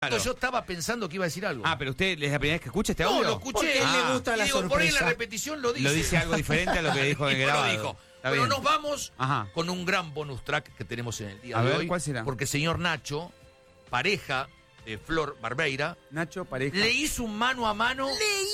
Claro. Yo estaba pensando que iba a decir algo. Ah, pero usted es la primera vez que escucha este audio. No, lo escuché. Porque a él le gusta la sorpresa. Por ahí en la repetición lo dice. Lo dice algo diferente a lo que dijo en el grabado. Lo dijo. Está Pero bien. nos vamos Ajá. con un gran bonus track que tenemos en el día A de ver, hoy. ¿cuál será? Porque señor Nacho, pareja de Flor Barbeira, Nacho, pareja. le hizo un mano a mano.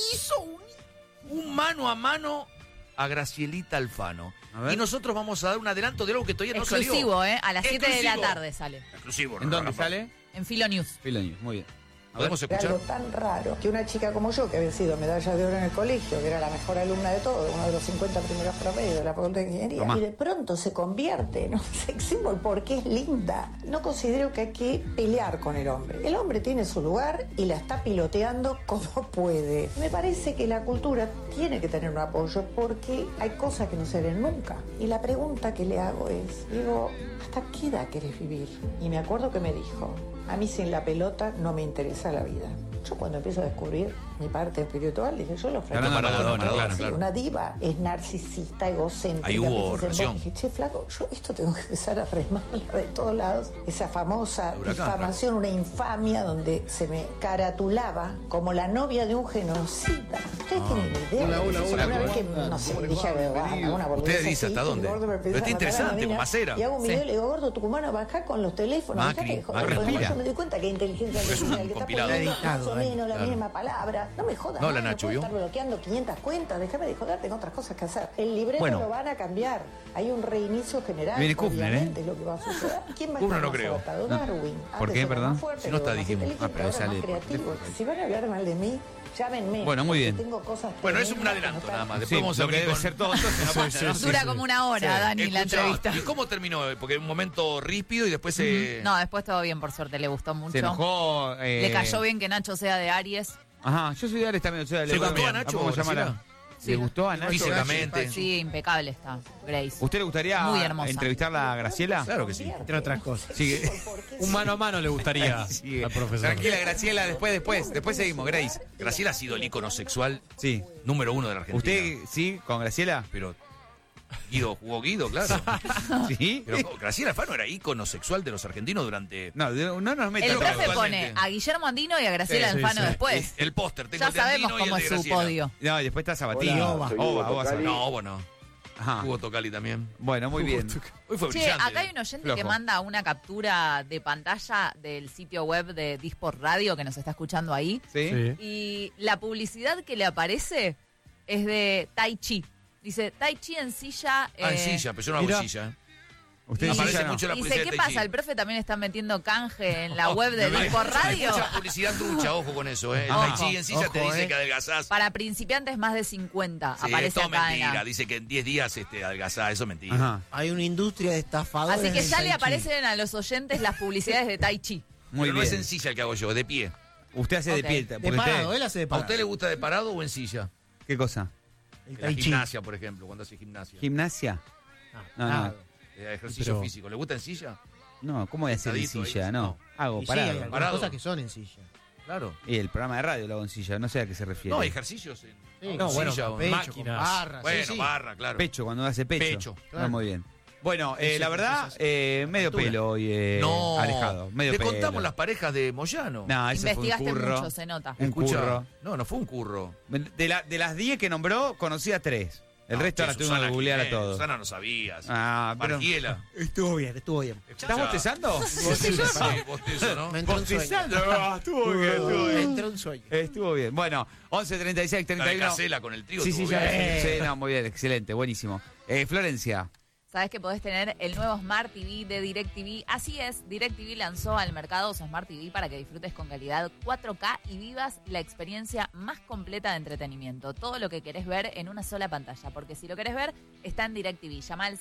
Un mano a mano a Gracielita Alfano. A ver. Y nosotros vamos a dar un adelanto de algo que todavía no salió. Exclusivo, a las 7 de la Exclusivo. tarde sale. Exclusivo. ¿En dónde sale? En Filo News. Filo News, muy bien. A ver. ¿Podemos Era escuchar? algo tan raro que una chica como yo, que había sido medalla de oro en el colegio, que era la mejor alumna de todo, uno de los 50 primeros promedios de la Facultad de Ingeniería, Tomá. y de pronto se convierte en un sex symbol porque es linda. No considero que hay que pelear con el hombre. El hombre tiene su lugar y la está piloteando como puede. Me parece que la cultura tiene que tener un apoyo porque hay cosas que no se ven nunca. Y la pregunta que le hago es, digo, ¿hasta qué edad querés vivir? Y me acuerdo que me dijo, a mí sin la pelota no me interesa la vida. Yo cuando empiezo a descubrir mi parte espiritual, dije, yo lo Hablando de Maradona, claro, claro. Una diva es narcisista, egocéntrica. Ahí hubo piensa en reacción. vos. Dije, che, flaco, yo esto tengo que empezar a remarla de todos lados. Esa famosa El huracán, difamación, una infamia donde se me caratulaba como la novia de un genocida. Ustedes tienen idea. Hola, hola, Una hola, vez que, ¿cómo andan? no sé, ¿Cómo les dije, va? Bienvenido. una boludez Usted dice así, hasta y el dónde. gordo me Pero empieza está a matar a la interesante, mina, con Macera. Y hago un video Sí. y le digo, gordo, tucumano, bajá con los teléfonos. Macri, Dejate de joder. Macri Porque respira. yo me doy cuenta que hay inteligencia Es un artificial que está compilado. poniendo Editado, más o menos la claro. misma palabra. No me jodas. No, la más, Nacho, puedo ¿vio? estar bloqueando 500 cuentas. Déjame de joder, tengo otras cosas que hacer. El libreto Bueno. lo van a cambiar. Hay un reinicio general. Viene Kufner, obviamente, es lo que va a suceder. ¿Quién va a Kufner estar no más creo. adaptado? Darwin. ¿Por Antes qué, era perdón? más fuerte, Si no está, luego más dijimos. inteligente, Pero ahora sale más por creativo. teléfono. Si van a hablar mal de mí, llámenme. Bueno, muy bien. porque tengo cosas Bueno, es un tremendas que adelanto no nada están- más. Después Sí, vamos a lo que venir debe con... ser todo. Entonces, no pasa, ¿no? Dura como una hora, Dani, la Escuchá, entrevista. ¿y cómo terminó? Porque un momento ríspido y después se... No, después todo bien, por suerte, le gustó mucho. Se enojó. Le cayó bien que Nacho sea de Aries. Ajá, yo soy de Ares también. O sea, ¿Se le gustó a también. Nacho, ¿Cómo llamará? Graciela? Sí. ¿Le gustó a Nacho? Físicamente. Sí, impecable está, Grace. ¿Usted le gustaría Muy hermosa. entrevistarla a Graciela? Claro que sí. Entre otras cosas. Sí. Un mano a mano le gustaría Sí. al profesor. Tranquila, Graciela, después seguimos, Grace. Graciela ha sido el ícono sexual Sí. número 1 de la Argentina. ¿Usted sí con Graciela? Pero Guido, jugó Guido, claro. ¿Sí? Pero Graciela Alfano era ícono sexual de los argentinos durante... No, no nos meta El todo. profe actualmente. pone a Guillermo Andino y a Graciela Sí, Alfano sí. después. El póster, tengo Ya el de sabemos Andino y el cómo de es su Graciela. podio. No, y después está Sabatini. Hola, soy Ova, vos sabés. No, bueno. Ajá. Hugo Tocali también. Bueno, muy bien. Hoy fue Che, brillante. acá hay un oyente Flojo. que manda una captura de pantalla del sitio web de Disport Radio que nos está escuchando ahí. ¿Sí? Sí. Y la publicidad que le aparece es de Tai Chi. Dice Tai Chi en silla. Ah, en silla, pero yo no hago Mira. en silla. Usted Y- sí Aparece ya no. mucho la Dice, publicidad ¿qué de Tai pasa? Chi. ¿El profe también está metiendo canje en la web de Hay Disport Radio? mucha publicidad trucha, ojo con eso, ¿eh? El Ojo, Tai Chi en silla te ojo, dice que adelgazás. Para principiantes más de 50. Sí, aparece es todo acá en mentira. la... Dice que en 10 días adelgazás. Eso es mentira. Ajá. Hay una industria de estafadores. Así que del ya Tai le Chi. aparecen a los oyentes las publicidades de Tai Chi. Muy Pero no bien. es en silla el que hago yo, es de pie. Usted hace Ok. de pie. De porque parado, usted- él hace de ¿A parado. usted le gusta de parado o en silla? ¿Qué cosa? El En Tai la Chi. gimnasia, por ejemplo, cuando hace gimnasia. ¿Gimnasia? Ah, No, no. parado. Ejercicio Pero- físico. ¿Le gusta en silla? No, ¿cómo voy a hacer en Sentadito ahí, silla? No, hago Y sí, hay parado. algunas Parado. cosas que son en silla. Claro. Y el programa de radio lo hago en silla, no sé a qué se refiere. No, hay ejercicios en Sí, No, bueno, silla o- pecho, máquinas. con barras. Bueno, sí, sí. barra, claro. Pecho, cuando hace pecho. Pecho, No, claro. muy bien. Bueno, Ese la verdad, cosas- medio altura. pelo hoy No. alejado. Medio Le pelo. contamos las parejas de Moyano. No, ese fue un Investigaste curro. mucho, se nota. Un Escucha, curro. No, no fue un curro. De las 10 que nombró, conocí a 3. El No, resto che, ahora tuve Susana que googlear a Jiménez, todos. Susana no sabías. Ah, pero... Margiela. Estuvo bien, estuvo bien. ¿Estás bostezando? Sí, bostezo, ¿no? Me entró un sueño. ¿Bostezando? Ah, estuvo bien, estuvo Me bien. entró un sueño. Estuvo bien. Bueno, 11, 36, La de 31. Casela con el trigo. Sí, sí, estuvo ya. bien. Sí, no, muy bien, excelente, buenísimo. Florencia. Sabes que podés tener el nuevo Smart TV de DirecTV. Así es, DirecTV lanzó al mercado su Smart TV para que disfrutes con calidad 4K y vivas la experiencia más completa de entretenimiento. Todo lo que querés ver en una sola pantalla. Porque si lo querés ver, está en DirecTV. Llama al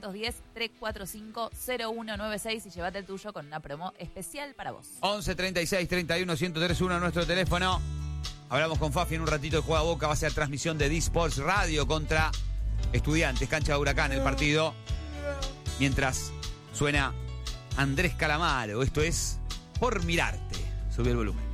0810-345-0196 y llévate el tuyo con una promo especial para vos. 11, 36, 31, 1031, nuestro teléfono. Hablamos con Fafi en un ratito de Juega Boca. Va a ser transmisión de D-Sports Radio contra Estudiantes, cancha de Huracán, el partido. Mientras suena Andrés Calamaro. Esto es Por Mirarte. Subí el volumen.